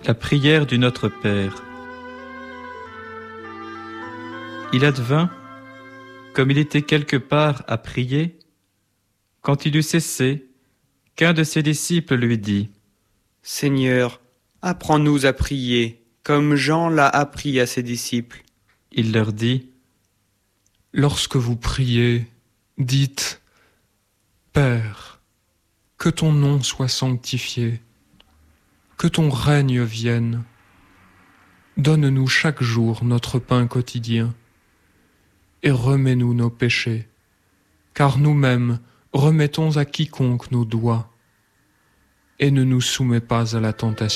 La prière du Notre Père. Il advint, comme il était quelque part à prier, quand il eut cessé, qu'un de ses disciples lui dit : « Seigneur, apprends-nous à prier, comme Jean l'a appris à ses disciples. » Il leur dit : « Lorsque vous priez, dites : Père, que ton nom soit sanctifié, que ton règne vienne. Donne-nous chaque jour notre pain quotidien, et remets-nous nos péchés, car nous-mêmes remettons à quiconque nous doit, et ne nous soumets pas à la tentation. »